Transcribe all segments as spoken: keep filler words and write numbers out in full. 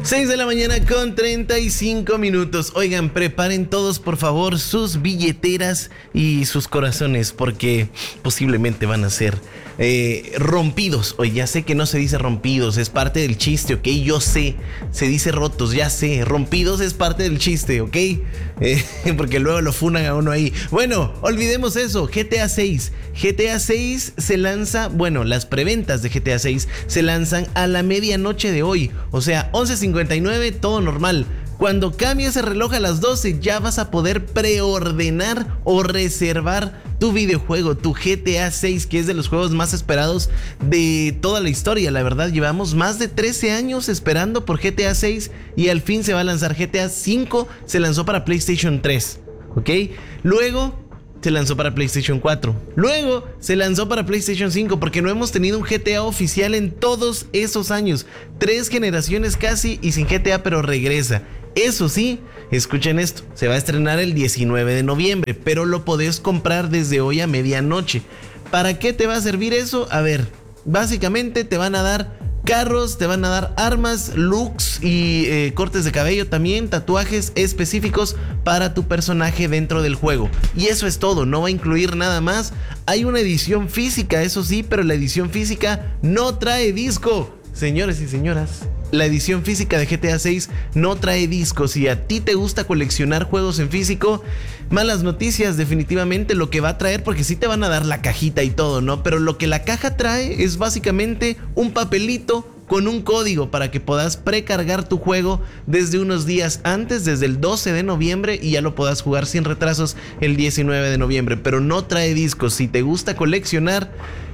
seis de la mañana con treinta y cinco minutos. Oigan, preparen todos por favor sus billeteras y sus corazones, porque posiblemente van a ser eh, rompidos. Oye, ya sé que no se dice rompidos, es parte del chiste, ¿ok? Yo sé, se dice rotos, ya sé. Rompidos es parte del chiste, ¿ok? Eh, porque luego lo funan a uno ahí. Bueno, olvidemos eso. G T A seis. G T A seis se lanza, bueno, las preventas de G T A seis se lanzan a la medianoche de hoy. O sea, once cincuenta y nueve, todo normal. Cuando cambie ese reloj a las doce, ya vas a poder preordenar o reservar tu videojuego, tu G T A seis, que es de los juegos más esperados de toda la historia. La verdad, llevamos más de trece años esperando por G T A seis y al fin se va a lanzar. G T A cinco se lanzó para PlayStation tres, ¿ok? Luego se lanzó para PlayStation cuatro. Luego se lanzó para PlayStation cinco, porque no hemos tenido un G T A oficial en todos esos años. Tres generaciones casi y sin G T A, pero regresa. Eso sí, escuchen esto, se va a estrenar el diecinueve de noviembre, pero lo podés comprar desde hoy a medianoche. ¿Para qué te va a servir eso? A ver, básicamente te van a dar carros, te van a dar armas, looks y eh, cortes de cabello también, tatuajes específicos para tu personaje dentro del juego. Y eso es todo, no va a incluir nada más. Hay una edición física, eso sí, pero la edición física no trae disco. Señores y señoras, la edición física de G T A seis no trae disco. Si a ti te gusta coleccionar juegos en físico, malas noticias definitivamente lo que va a traer, porque sí te van a dar la cajita y todo, ¿no? Pero lo que la caja trae es básicamente un papelito con un código para que puedas precargar tu juego desde unos días antes, desde el doce de noviembre, y ya lo puedas jugar sin retrasos el diecinueve de noviembre. Pero no trae discos. Si te gusta coleccionar,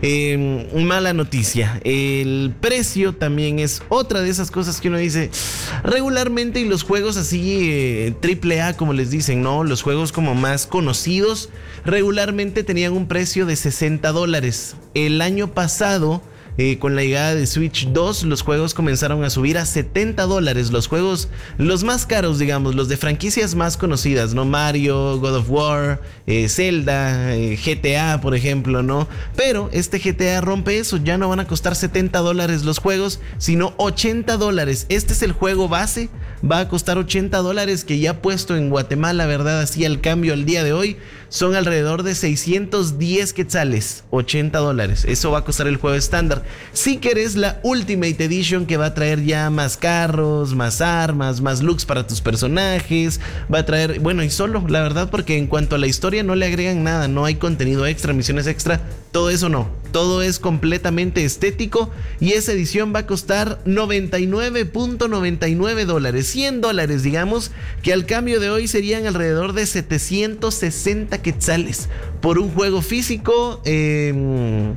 eh, mala noticia. El precio también es otra de esas cosas que uno dice regularmente, y los juegos así eh, triple A, como les dicen, ¿no? Los juegos como más conocidos regularmente tenían un precio de sesenta dólares. El año pasado, Eh, con la llegada de Switch dos, los juegos comenzaron a subir a setenta dólares. Los juegos, los más caros, digamos, los de franquicias más conocidas, ¿no? Mario, God of War, eh, Zelda, eh, G T A, por ejemplo, ¿no? Pero este G T A rompe eso. Ya no van a costar setenta dólares los juegos, sino ochenta dólares. Este es el juego base, va a costar ochenta dólares, que ya puesto en Guatemala, ¿verdad? Así al cambio al día de hoy, son alrededor de seiscientos diez quetzales, ochenta dólares. Eso va a costar el juego estándar. Si querés la Ultimate Edition, que va a traer ya más carros, más armas, más looks para tus personajes, va a traer, bueno, y solo, la verdad, porque en cuanto a la historia no le agregan nada, no hay contenido extra, misiones extra, todo eso no, todo es completamente estético, y esa edición va a costar noventa y nueve punto noventa y nueve dólares, cien dólares, digamos, que al cambio de hoy serían alrededor de setecientos sesenta quetzales por un juego físico, eh...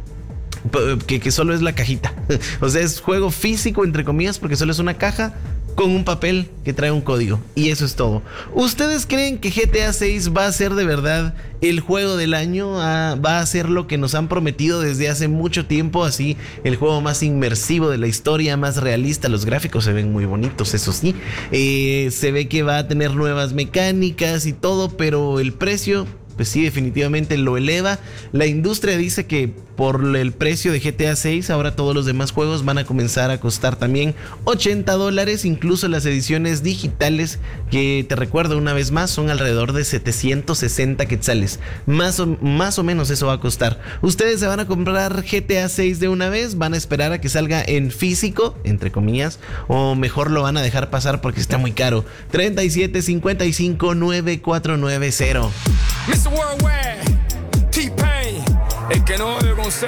Que, que solo es la cajita. O sea, es juego físico entre comillas, porque solo es una caja con un papel que trae un código, y eso es todo. ¿Ustedes creen que G T A seis va a ser de verdad el juego del año? Ah, va a ser lo que nos han prometido desde hace mucho tiempo, así el juego más inmersivo de la historia, más realista. Los gráficos se ven muy bonitos, eso sí. Eh, se ve que va a tener nuevas mecánicas y todo, pero el precio, pues sí, definitivamente lo eleva. La industria dice que por el precio de G T A seis, ahora todos los demás juegos van a comenzar a costar también ochenta dólares, incluso las ediciones digitales, que te recuerdo una vez más, son alrededor de setecientos sesenta quetzales. Más o, más o menos eso va a costar. ¿Ustedes se van a comprar G T A seis de una vez? ¿Van a esperar a que salga en físico, entre comillas, o mejor lo van a dejar pasar porque está muy caro? treinta y siete cincuenta y cinco nueve cuatro nueve cero. mister Worldwide, T-Pain, el que no bebe consejo